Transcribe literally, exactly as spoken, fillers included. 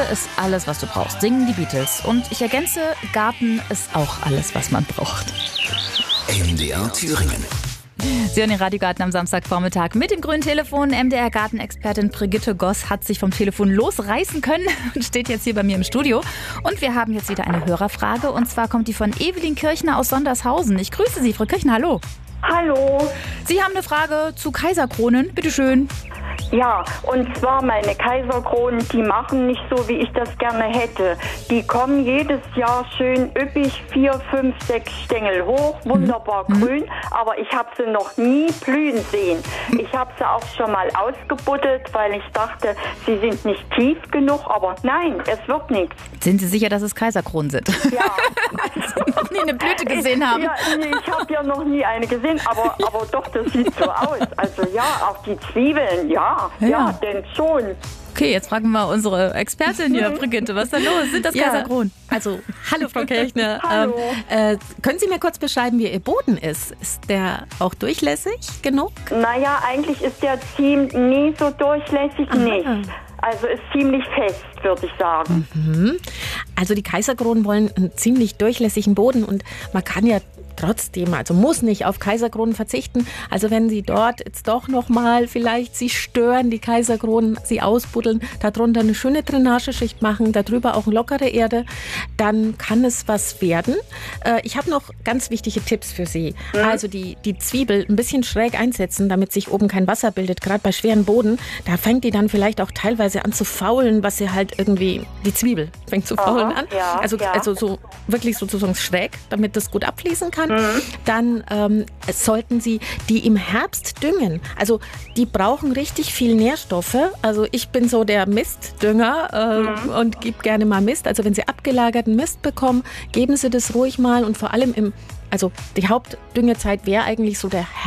ist alles, was du brauchst, singen die Beatles. Und ich ergänze, Garten ist auch alles, was man braucht. M D R Thüringen. Sie hören den Radiogarten am Samstagvormittag mit dem grünen Telefon. M D R-Gartenexpertin Brigitte Goss hat sich vom Telefon losreißen können und steht jetzt hier bei mir im Studio. Und wir haben jetzt wieder eine Hörerfrage. Und zwar kommt die von Evelyn Kirchner aus Sondershausen. Ich grüße Sie, Frau Kirchner. Hallo. Hallo. Sie haben eine Frage zu Kaiserkronen. Bitte schön. Ja, und zwar meine Kaiserkronen, die machen nicht so, wie ich das gerne hätte. Die kommen jedes Jahr schön üppig, vier, fünf, sechs Stängel hoch, wunderbar mhm. grün, aber ich habe sie noch nie blühen sehen. Ich habe sie auch schon mal ausgebuddelt, weil ich dachte, sie sind nicht tief genug, aber nein, es wird nichts. Sind Sie sicher, dass es Kaiserkronen sind? Ja. Also, noch nie eine Blüte gesehen haben? Ja, nee, ich habe ja noch nie eine gesehen, aber, aber doch, das sieht so aus. Also ja, auch die Zwiebeln, ja. Ja, ja, denn schon. Okay, jetzt fragen wir unsere Expertin hier, Brigitte, was ist da los? Sind das ja, Kaiserkronen? Also, hallo Frau Kirchner. Hallo. Ähm, äh, können Sie mir kurz beschreiben, wie Ihr Boden ist? Ist der auch durchlässig genug? Naja, eigentlich ist der Ziem nie so durchlässig, Aha. nicht. Also ist ziemlich fest, würde ich sagen. Mhm. Also die Kaiserkronen wollen einen ziemlich durchlässigen Boden und man kann ja trotzdem, also muss nicht auf Kaiserkronen verzichten. Also wenn Sie dort jetzt doch nochmal vielleicht Sie stören, die Kaiserkronen, Sie ausbuddeln, darunter eine schöne Drainageschicht machen, darüber auch lockere Erde, dann kann es was werden. Äh, ich habe noch ganz wichtige Tipps für Sie. Mhm. Also die, die Zwiebel ein bisschen schräg einsetzen, damit sich oben kein Wasser bildet, gerade bei schweren Boden. Da fängt die dann vielleicht auch teilweise an zu faulen, was sie halt irgendwie, die Zwiebel fängt zu faulen Aha, an. ja, also, ja. also so wirklich sozusagen schräg, damit das gut abfließen kann. Mhm. Dann ähm, sollten Sie die im Herbst düngen. Also die brauchen richtig viel Nährstoffe. Also ich bin so der Mistdünger äh, mhm. und gebe gerne mal Mist. Also wenn Sie abgelagerten Mist bekommen, geben Sie das ruhig mal und vor allem im, also die Hauptdüngezeit wäre eigentlich so der